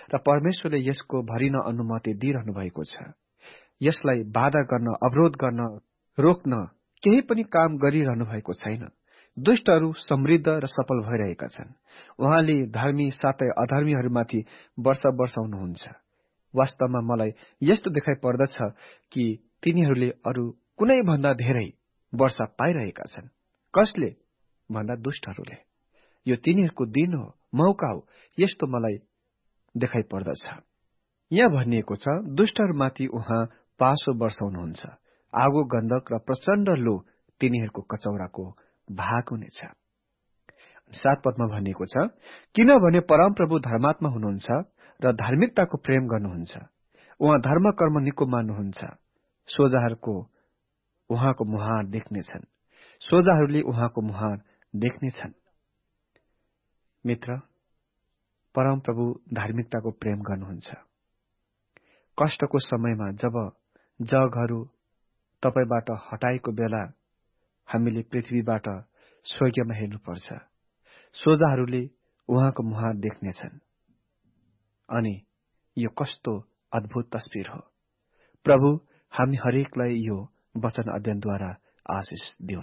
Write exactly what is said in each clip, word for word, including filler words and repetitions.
र परमेश्वरले यसको भरिन अनुमति दिइरहनु भएको छ। यसलाई बाधा गर्न, अवरोध गर्न, रोक्न केही पनि काम गरिरहनु भएको छैन। दुष्टहरू समृद्ध र सफल भइरहेका छन्। उहाँले धर्मी साथै अधर्मीहरूमाथि वर्षा वर्षाउनुहुन्छ। वास्तवमा मलाई यस्तो देखाइ पर्दछ कि तिनीहरूले अरू कुनै भन्दा धेरै वर्षा पाइरहेका छन्। कसले भन्दा दुष्टहरूले। यो तिनीहरूको दिन हो, मौका हो, यस्तो मलाई देखाइ पर्दछ। यहाँ भनिएको छ, दुष्टहरूमाथि उहाँ पासो वर्षाउनुहुन्छ। आगो, गन्धक र प्रचण्ड लु तिनीहरूको कचौराको भाग हुनेछ। सात पदमा भनिएको छ, किनभने परमप्रभु धर्मात्मा हुनुहुन्छ र धार्मिकताको प्रेम गर्नुहुन्छ। उहाँ धर्म कर्म निको मान्नुहुन्छ। सोझाहरूको उहाँको मुहार देख्नेछन्। सोझाहरूले उहाँको मुहार देख्नेछन्। मित्र, परमप्रभु धार्मिकताको प्रेम गर्नुहुन्छ। कष्टको समयमा जब जगहरू तपाईबाट हटाएको बेला हामीले पृथ्वीबाट स्वर्गमा हेर्नुपर्छ। सोझाहरूले उहाँको मुहार देख्नेछन्। अनि यो कस्तो अद्भुत तस्बिर हो। प्रभु हामी हरेकलाई यो वचन अध्ययनद्वारा आशिष दिउन्।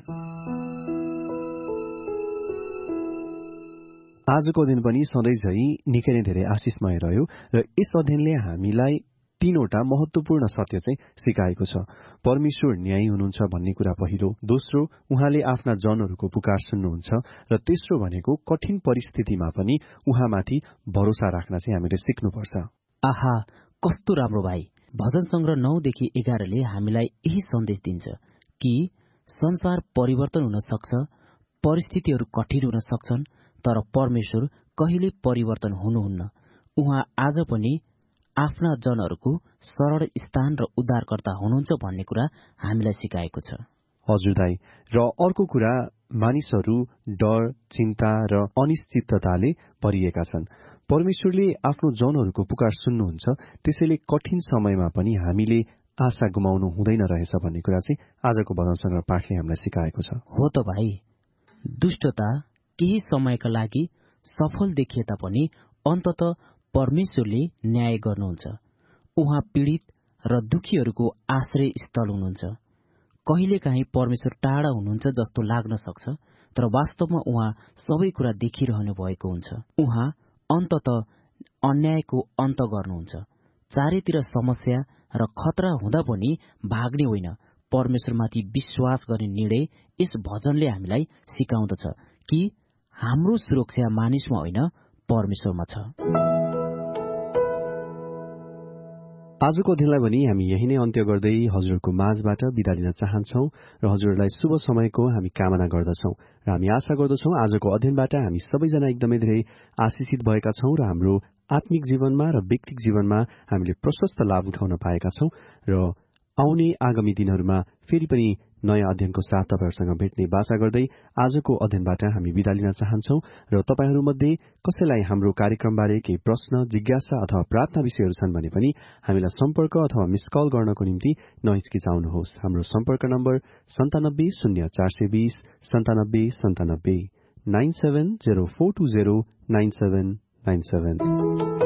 आजको दिन पनि सधैँ झै निकै नै धेरै आशिषमय रह्यो र यस अध्ययनले हामीलाई तीनवटा महत्वपूर्ण सत्य चाहिँ सिकाएको छ। परमेश्वर न्यायी हुनुहुन्छ भन्ने कुरा पहिलो, दोस्रो उहाँले आफ्ना जनहरूको पुकार सुन्नुहुन्छ र तेस्रो भनेको कठिन परिस्थितिमा पनि उहाँमाथि भरोसा राख्न चाहिँ हामीले सिक्नुपर्छ। आहा, कस्तो राम्रो भाइ। भजन संग्रह नौदेखि एघारले हामीलाई यही सन्देश दिन्छ कि संसार परिवर्तन हुन सक्छ, परिस्थितिहरू कठिन हुन सक्छन्, तर परमेश्वर कहिले परिवर्तन हुनुहुन्न। उहाँ आज पनि आफ्ना जनहरूको शरण स्थान र उद्धारकर्ता हुनुहुन्छ भन्ने कुरा हामीलाई सिकाएको छ। हजुर दाइ, र अर्को कुरा मानिसहरू डर, चिन्ता र अनिश्चितताले भरिएका छन्। परमेश्वरले आफ्नो जनहरूको पुकार सुन्नुहुन्छ, त्यसैले कठिन समयमा पनि हामीले आशा गुमाउनु हुँदैन रहेछ भन्ने कुरा चाहिँ आजको भजन संग्रह पाठले हामीलाई सिकाएको छ। हो त भाइ, दुष्टता केही समयका लागि सफल देखिए तापनि अन्ततः परमेश्वरले न्याय गर्नुहुन्छ। उहाँ पीडित र दुखीहरूको आश्रय स्थल हुनुहुन्छ। कहिलेकाहीँ परमेश्वर टाढा हुनुहुन्छ जस्तो लाग्न सक्छ, तर वास्तवमा उहाँ सबै कुरा देखिरहनु भएको हुन्छ। उहाँ अन्ततः अन्यायको अन्त गर्नुहुन्छ। चारैतिर समस्या र खतरा हुँदा पनि भाग्ने होइन, परमेश्वरमाथि विश्वास गर्ने निर्णय यस भजनले हामीलाई सिकाउँदछ कि हाम्रो सुरक्षा मानिसमा होइन, परमेश्वरमा छ। आजको अध्ययनलाई पनि हामी यही नै अन्त्य गर्दै हजुरको माझबाट बिदा लिन चाहन्छौ र हजुरलाई शुभ समयको हामी कामना गर्दछौ र हामी आशा गर्दछौ आजको अध्ययनबाट हामी सबैजना एकदमै धेरै आशिषित भएका छौं र हाम्रो आत्मिक जीवनमा र व्यक्तिगत जीवनमा हामीले प्रशस्त लाभ उठाउन पाएका छौं र आउने आगामी दिनहरूमा फेरि पनि नयाँ अध्ययनको साथ तपाईहरूसँग भेट्ने बाचा गर्दै आजको अध्ययनबाट हामी बिदा लिन चाहन्छौ र तपाईहरूमध्ये कसैलाई हाम्रो कार्यक्रमबारे केही प्रश्न, जिज्ञासा अथवा प्रार्थना विषयहरू छन् भने पनि हामीलाई सम्पर्क अथवा मिस कल गर्नको निम्ति नहिचकिचाउनुहोस्। हाम्रो सम्पर्क नम्बर सन्तानब्बे शून्य चार सय बीस सन्तानब्बे सन्तानब्बे nine seven zero four two zero nine seven nine seven.